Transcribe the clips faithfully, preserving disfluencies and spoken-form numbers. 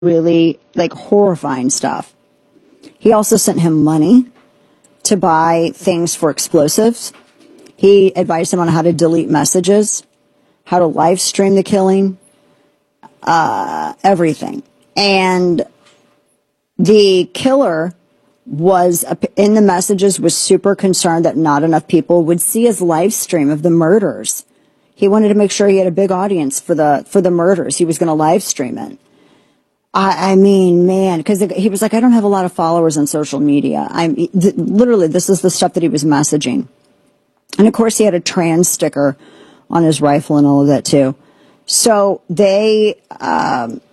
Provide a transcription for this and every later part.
really like horrifying stuff. He also sent him money to buy things for explosives. He advised him on how to delete messages, how to live stream the killing, uh, everything. And the killer was, in the messages, was super concerned that not enough people would see his live stream of the murders. He wanted to make sure he had a big audience for the for the murders. He was going to live stream it. I, I mean, man, because he was like, I don't have a lot of followers on social media. I'm th- literally, this is the stuff that he was messaging. And of course, he had a trans sticker on his rifle and all of that too. So they, um,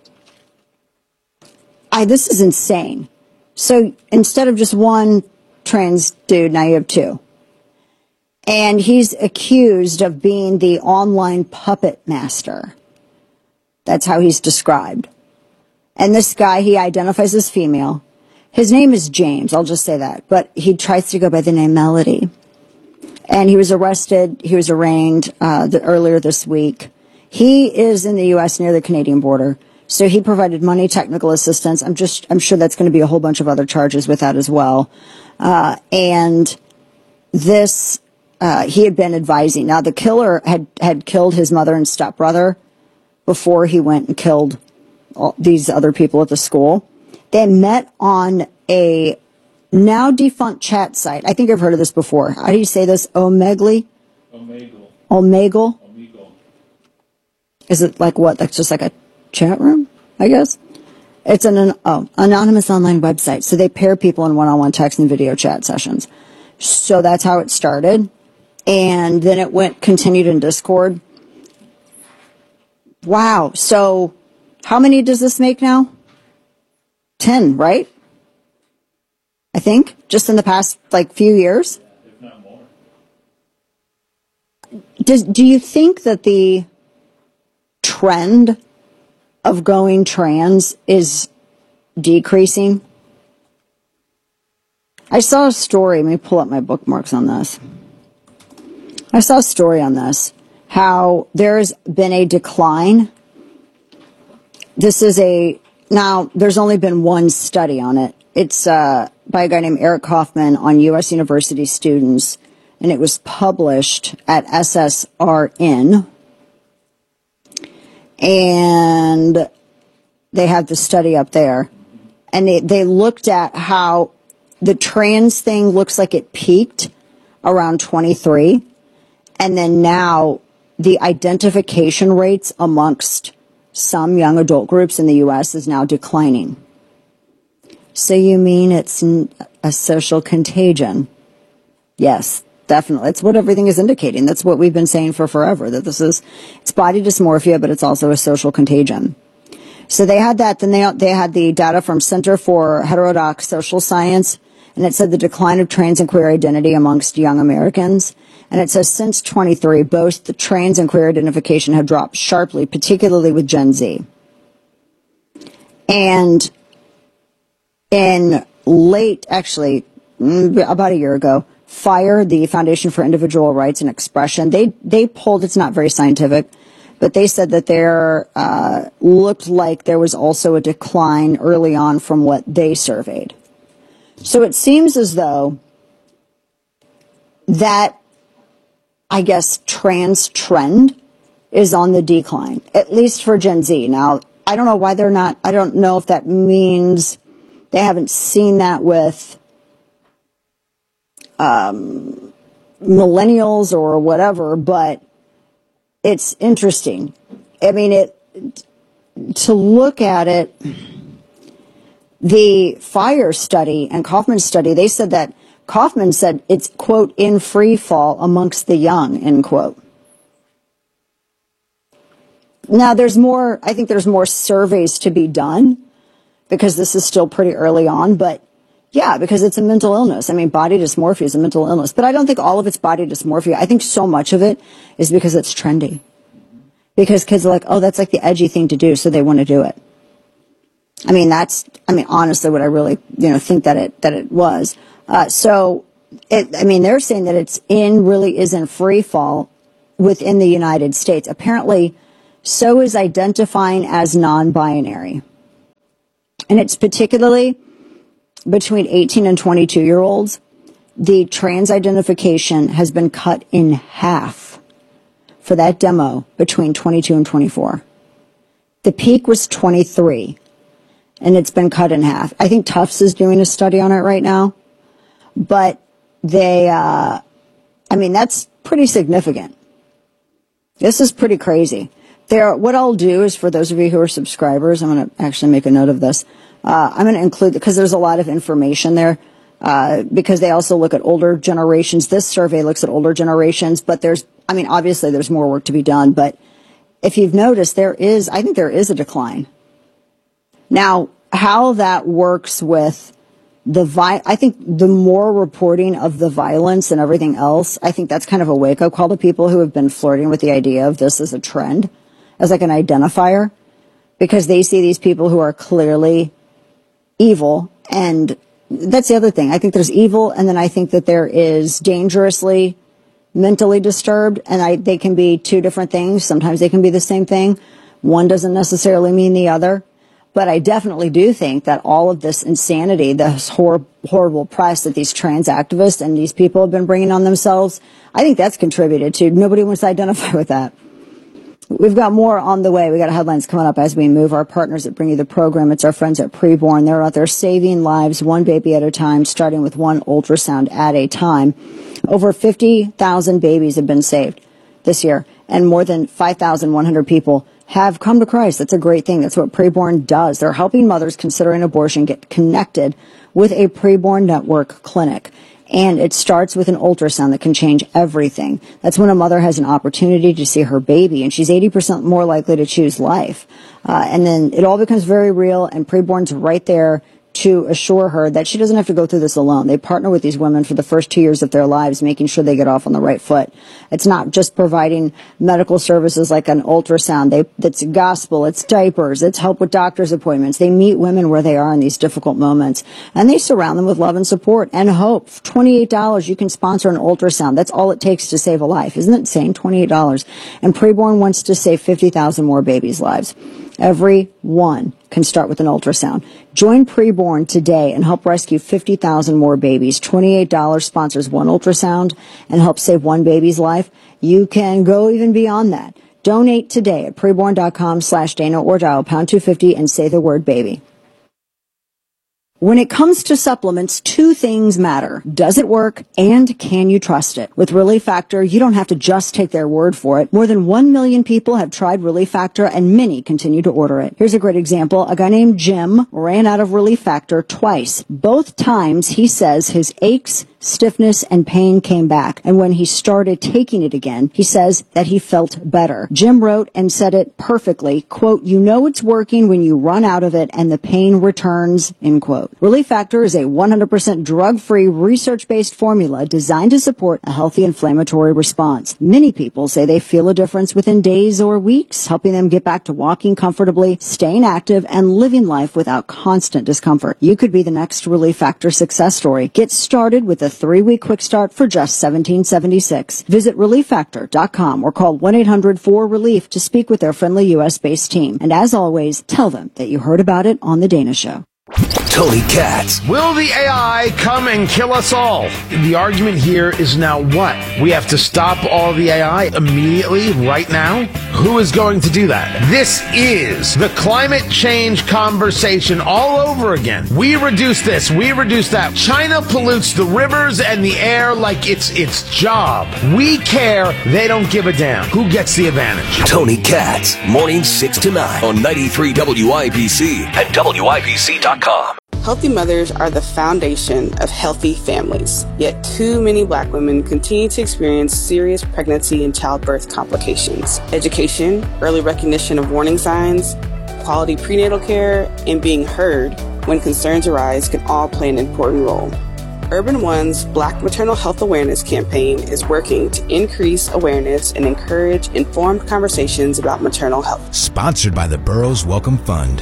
I this is insane. So instead of just one trans dude, now you have two. And he's accused of being the online puppet master. That's how he's described. And this guy, he identifies as female. His name is James, I'll just say that. But he tries to go by the name Melody. And he was arrested, he was arraigned uh, the, earlier this week. He is in the U S near the Canadian border. So he provided money, technical assistance. I'm just, I'm sure that's going to be a whole bunch of other charges with that as well. Uh, and this, uh, he had been advising. Now the killer had, had killed his mother and stepbrother before he went and killed all these other people at the school. They met on a now defunct chat site. I think I've heard of this before. How do you say this? Omegle? Omegle. Omegle? Omegle. Is it like what? That's just like a chat room, I guess? It's an, an oh, anonymous online website. So they pair people in one-on-one text and video chat sessions. So that's how it started. And then it went, continued in Discord. Wow. So how many does this make now? Ten, right? I think, just in the past, like, few years. If not more. Does, do you think that the trend of going trans is decreasing? I saw a story. Let me pull up my bookmarks on this. I saw a story on this, how there's been a decline. This is a, now, there's only been one study on it. It's uh, by a guy named Eric Kaufman on U S University students, and it was published at S S R N. And they have the study up there. And they, they looked at how the trans thing looks like it peaked around twenty-three. And then now the identification rates amongst some young adult groups in the U S is now declining. So you mean it's a social contagion? Yes, definitely. It's what everything is indicating. That's what we've been saying for forever, that this is, it's body dysmorphia, but it's also a social contagion. So they had that. Then they, they had the data from Center for Heterodox Social Science, and it said the decline of trans and queer identity amongst young Americans. And it says since twenty-three, both the trans and queer identification have dropped sharply, particularly with Gen Z. And in late, actually, about a year ago, FIRE, the Foundation for Individual Rights and Expression, they they pulled, it's not very scientific, but they said that there uh, looked like there was also a decline early on from what they surveyed. So it seems as though that, I guess, trans trend is on the decline, at least for Gen Z. Now, I don't know why they're not, I don't know if that means they haven't seen that with um, millennials or whatever, but it's interesting. I mean, it, to look at it, the FIRE study and Kaufman study, they said that Kaufman said it's, quote, in free fall amongst the young, end quote. Now, there's more, I think there's more surveys to be done because this is still pretty early on, but yeah, because it's a mental illness. I mean, body dysmorphia is a mental illness, but I don't think all of it's body dysmorphia. I think so much of it is because it's trendy. Because kids are like, oh, that's like the edgy thing to do, so they want to do it. I mean, that's, I mean, honestly, what I really, you know, think that it, that it was. Uh, so, it, I mean, they're saying that it's in, really is in free fall within the United States. Apparently, so is identifying as non-binary. And it's particularly between eighteen and twenty-two year olds. The trans identification has been cut in half for that demo between twenty-two and twenty-four. The peak was twenty-three, and it's been cut in half. I think Tufts is doing a study on it right now, but they, uh, I mean, that's pretty significant. This is pretty crazy. There, what I'll do is, for those of you who are subscribers, I'm going to actually make a note of this. Uh, I'm going to include, because there's a lot of information there, uh, because they also look at older generations. This survey looks at older generations, but there's, I mean, obviously there's more work to be done, but if you've noticed, there is, I think there is a decline. Now, how that works with the vi- I think the more reporting of the violence and everything else, I think that's kind of a wake-up call to people who have been flirting with the idea of this as a trend, as like an identifier, because they see these people who are clearly evil. And that's the other thing. I think there's evil, and then I think that there is dangerously mentally disturbed, and I, they can be two different things. Sometimes they can be the same thing. One doesn't necessarily mean the other. But I definitely do think that all of this insanity, this hor- horrible press that these trans activists and these people have been bringing on themselves, I think that's contributed to. Nobody wants to identify with that. We've got more on the way. We got headlines coming up as we move. Our partners that bring you the program, it's our friends at Preborn. They're out there saving lives one baby at a time, starting with one ultrasound at a time. Over fifty thousand babies have been saved this year, and more than five thousand one hundred people have come to Christ. That's a great thing. That's what Preborn does. They're helping mothers considering abortion get connected with a Preborn Network clinic. And it starts with an ultrasound that can change everything. That's when a mother has an opportunity to see her baby, and she's eighty percent more likely to choose life. Uh, and then it all becomes very real, and Preborn's right there to assure her that she doesn't have to go through this alone. They partner with these women for the first two years of their lives, making sure they get off on the right foot. It's not just providing medical services like an ultrasound. They, it's gospel, it's diapers, it's help with doctor's appointments. They meet women where they are in these difficult moments, and they surround them with love and support and hope. For twenty-eight dollars, you can sponsor an ultrasound. That's all it takes to save a life. Isn't it insane? twenty-eight dollars. And Preborn wants to save fifty thousand more babies' lives. Every one can start with an ultrasound. Join Preborn today and help rescue fifty thousand more babies. twenty-eight dollars sponsors one ultrasound and helps save one baby's life. You can go even beyond that. Donate today at preborn.com slash Dana or dial pound two fifty and say the word baby. When it comes to supplements, two things matter. Does it work, and can you trust it? With Relief Factor, you don't have to just take their word for it. More than one million people have tried Relief Factor, and many continue to order it. Here's a great example. A guy named Jim ran out of Relief Factor twice. Both times, he says his aches, stiffness, and pain came back. And when he started taking it again, he says that he felt better. Jim wrote and said it perfectly, quote, "You know it's working when you run out of it and the pain returns," end quote. Relief Factor is a one hundred percent drug-free, research-based formula designed to support a healthy inflammatory response. Many people say they feel a difference within days or weeks, helping them get back to walking comfortably, staying active, and living life without constant discomfort. You could be the next Relief Factor success story. Get started with a three-week quick start for just seventeen dollars and seventy-six cents. Visit relief factor dot com or call one eight hundred four relief to speak with their friendly U S-based team. And as always, tell them that you heard about it on The Dana Show. Tony Katz. Will the A I come and kill us all? The argument here is now what? We have to stop all the A I immediately, right now? Who is going to do that? This is the climate change conversation all over again. We reduce this, we reduce that. China pollutes the rivers and the air like it's its job. We care, they don't give a damn. Who gets the advantage? Tony Katz, mornings six to nine on ninety-three W I B C and W I B C dot com. Healthy mothers are the foundation of healthy families, yet too many Black women continue to experience serious pregnancy and childbirth complications. Education, early recognition of warning signs, quality prenatal care, and being heard when concerns arise can all play an important role. Urban One's Black Maternal Health Awareness campaign is working to increase awareness and encourage informed conversations about maternal health. Sponsored by the Burroughs Welcome Fund.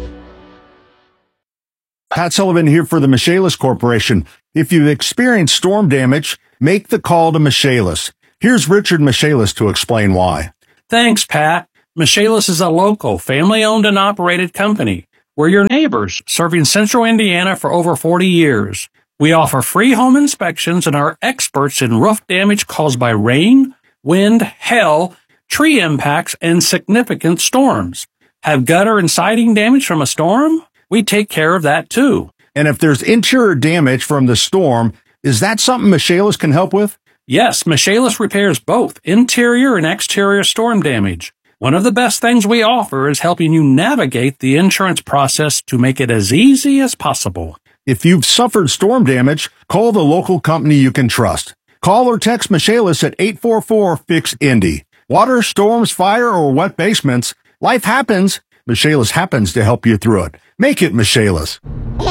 Pat Sullivan here for the Michaelis Corporation. If you've experienced storm damage, make the call to Michaelis. Here's Richard Michaelis to explain why. Thanks, Pat. Michaelis is a local, family-owned and operated company. We're your neighbors, serving Central Indiana for over forty years. We offer free home inspections and are experts in roof damage caused by rain, wind, hail, tree impacts, and significant storms. Have gutter and siding damage from a storm? We take care of that too. And if there's interior damage from the storm, is that something Michaelis can help with? Yes, Michaelis repairs both interior and exterior storm damage. One of the best things we offer is helping you navigate the insurance process to make it as easy as possible. If you've suffered storm damage, call the local company you can trust. Call or text Michaelis at eight four four, F I X, Indy. Water, storms, fire, or wet basements, life happens. Michaelis happens to help you through it. Make it Michaelis.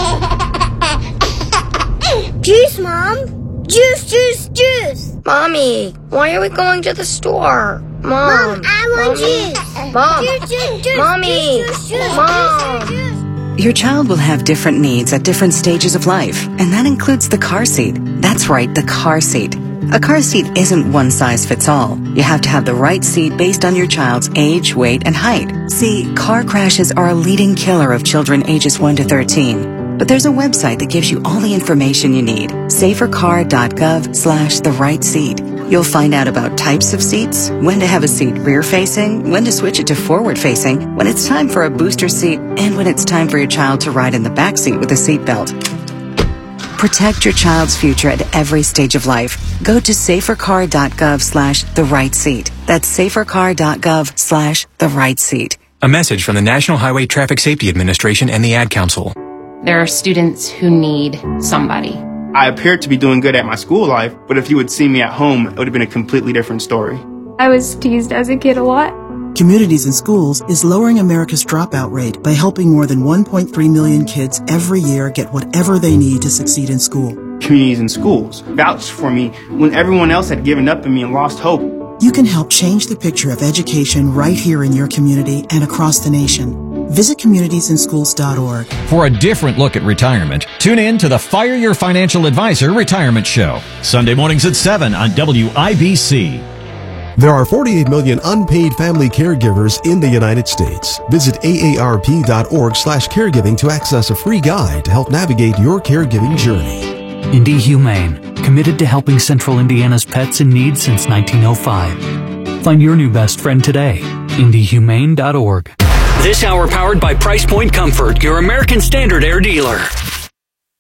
Juice, Mom! Juice, juice, juice! Mommy, why are we going to the store? Mom, Mom, I want Mommy. juice! Mom, Juice, juice, juice! Mommy, Juice, juice, juice! Mom. Juice, juice, juice. Your child will have different needs at different stages of life, and that includes the car seat. That's right, the car seat. A car seat isn't one size fits all. You have to have the right seat based on your child's age, weight, and height. See, car crashes are a leading killer of children ages one to thirteen. But there's a website that gives you all the information you need. safercar.gov slash the right seat. You'll find out about types of seats, when to have a seat rear-facing, when to switch it to forward-facing, when it's time for a booster seat, and when it's time for your child to ride in the back seat with a seatbelt. Protect your child's future at every stage of life. Go to safercar.gov slash the right seat. That's safercar.gov slash the right seat. A message from the National Highway Traffic Safety Administration and the Ad Council. There are students who need somebody. I appeared to be doing good at my school life, but if you would see me at home, it would have been a completely different story. I was teased as a kid a lot. Communities in Schools is lowering America's dropout rate by helping more than one point three million kids every year get whatever they need to succeed in school. Communities in Schools vouched for me when everyone else had given up on me and lost hope. You can help change the picture of education right here in your community and across the nation. Visit communities in schools dot org. For a different look at retirement, tune in to the Fire Your Financial Advisor Retirement Show, Sunday mornings at seven on W I B C. There are forty-eight million unpaid family caregivers in the United States. Visit A A R P dot org slash caregiving to access a free guide to help navigate your caregiving journey. Indy Humane, committed to helping Central Indiana's pets in need since nineteen oh five. Find your new best friend today. Indy Humane dot org. This hour powered by Price Point Comfort, your American Standard Air dealer.